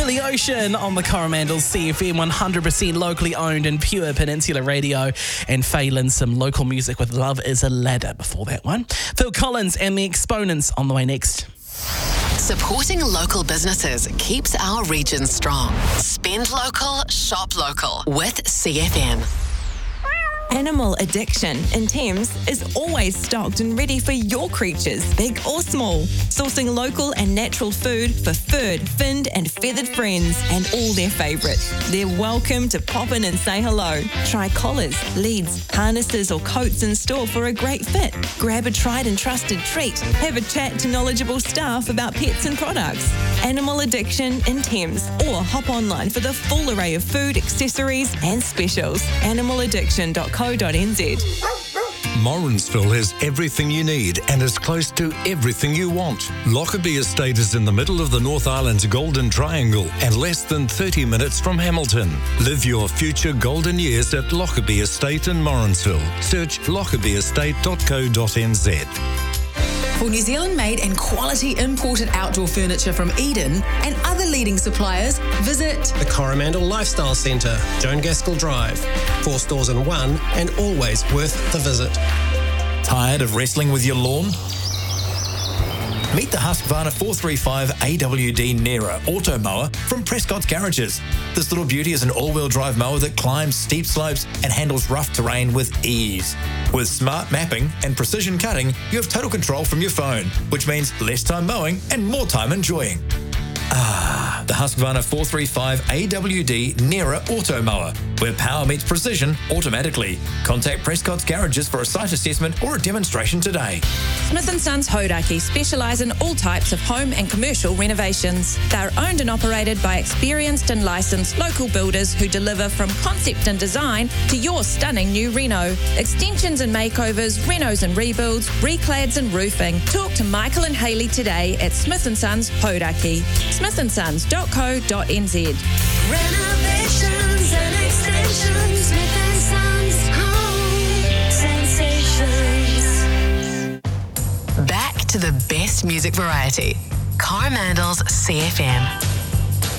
Billy Ocean on the Coromandel CFM, 100% locally owned and pure Peninsula radio. And Phelan, some local music with Love is a Ladder before that one. Phil Collins and the Exponents on the way next. Supporting local businesses keeps our region strong. Spend local, shop local with CFM. Animal Addiction in Thames is always stocked and ready for your creatures, big or small. Sourcing local and natural food for furred, finned and feathered friends and all their favourites. They're welcome to pop in and say hello. Try collars, leads, harnesses or coats in store for a great fit. Grab a tried and trusted treat. Have a chat to knowledgeable staff about pets and products. Animal Addiction in Thames, or hop online for the full array of food, accessories and specials. Animaladdiction.co.nz. Morrinsville has everything you need and is close to everything you want. Lockerbie Estate is in the middle of the North Island's Golden Triangle and less than 30 minutes from Hamilton. Live your future golden years at Lockerbie Estate in Morrinsville. Search lockabieestate.co.nz. For New Zealand-made and quality imported outdoor furniture from Eden and other leading suppliers, visit the Coromandel Lifestyle Centre, Joan Gaskell Drive. 4 stores in one and always worth the visit. Tired of wrestling with your lawn? Meet the Husqvarna 435 AWD Nera Auto Mower from Prescott's Garages. This little beauty is an all-wheel drive mower that climbs steep slopes and handles rough terrain with ease. With smart mapping and precision cutting, you have total control from your phone, which means less time mowing and more time enjoying. The Husqvarna 435 AWD Nera Auto Mower, where power meets precision automatically. Contact Prescott's Garages for a site assessment or a demonstration today. Smith & Sons Hodaki specialise in all types of home and commercial renovations. They're owned and operated by experienced and licensed local builders who deliver from concept and design to your stunning new reno. Extensions and makeovers, renos and rebuilds, reclads and roofing. Talk to Michael and Hayley today at Smith & Sons Hodaki. smithandsons.co.nz. Renovations and extensions, Smith & Sons Home Sensations. Back to the best music variety. Coromandel's CFM.